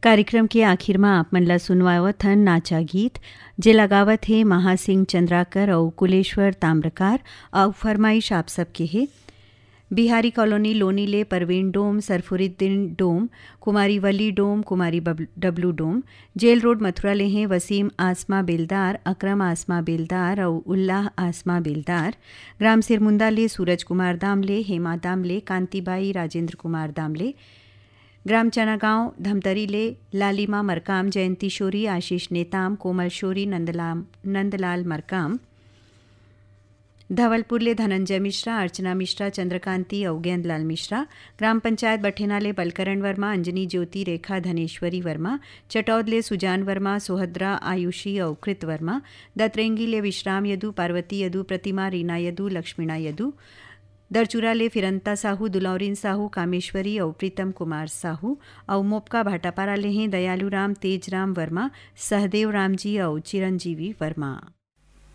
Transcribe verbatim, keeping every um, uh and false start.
कार्यक्रम के आखिर में आप मन ला सुनवावत हन नाचा गीत जे लगावत है महासिंह चंद्राकर और कुलेश्वर ताम्रकार और फरमाइश आप सबके है। बिहारी कॉलोनी लोनी ले परवीन डोम, सरफुरुद्दीन डोम, कुमारी वली डोम, कुमारी डब्लू डोम, जेल रोड मथुरा ले हैं वसीम आसमा बेलदार, अकरम आसमा बेलदार और उल्लाह आसमा बेलदार। ग्राम सिरमुंदा ले सूरज कुमार दामले, हेमा दामले, कांतिबाई राजेंद्र कुमार दामले। ग्राम चनागांव धमतरी ले लालिमा मरकाम, जयंती शोरी, आशीष नेताम, कोमल शोरी, नंदलाल नंदलाल मरकाम। धवलपुर ले धनंजय मिश्रा, अर्चना मिश्रा, चंद्रकांति और गेंदलाल मिश्रा। ग्राम पंचायत बठेना ले बलकरण वर्मा, अंजनी ज्योति, रेखा धनेश्वरी वर्मा। चटौद ले सुजान वर्मा, सोहद्रा आयुषी और कृत वर्मा। दतरेंगी ले विश्राम यदु, पार्वती यदु, प्रतिमा रीना यदु, लक्ष्मीणा यदु। दरचूरा ले फिरंता साहू, दुलौरीन साहू, कामेश्वरी और प्रीतम कुमार साहू। और मोपका भाटापारा ले हैं दयालू राम, तेजराम वर्मा, सहदेव राम जी और चिरंजीवी वर्मा।